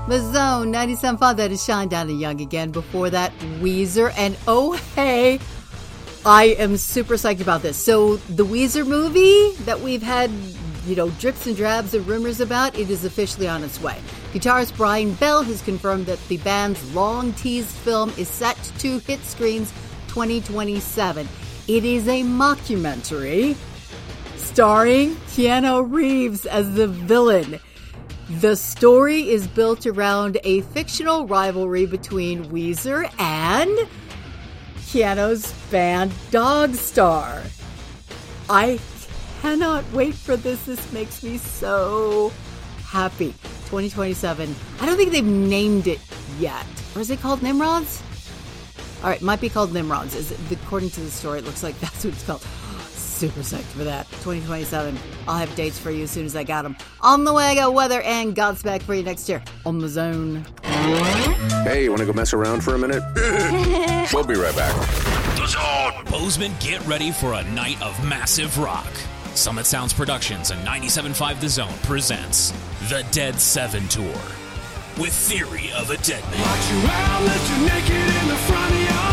The Zone, 97.5, that is Shine Down and Young again. Before that, Weezer, and oh, hey, I am super psyched about this. So the Weezer movie that we've had, drips and drabs and rumors about, it is officially on its way. Guitarist Brian Bell has confirmed that the band's long-teased film is set to hit screens 2027. It is a mockumentary starring Keanu Reeves as the villain. The story is built around a fictional rivalry between Weezer and Keanu's band Dogstar. I cannot wait for this. This makes me so happy. 2027. I don't think they've named it yet. Or is it called Nimrods? All right, might be called Nimrods. According to the story, it looks like that's what it's called. Super psyched for that. 2027. I'll have dates for you as soon as I got them. On the way, I got weather and Godsmack for you next year on The Zone. Hey, you want to go mess around for a minute? We'll be right back. The Zone! Bozeman, get ready for a night of massive rock. Summit Sounds Productions and 97.5 The Zone presents The Dead 7 Tour with Theory of a Dead Man. Watch you out, let you naked in the front of your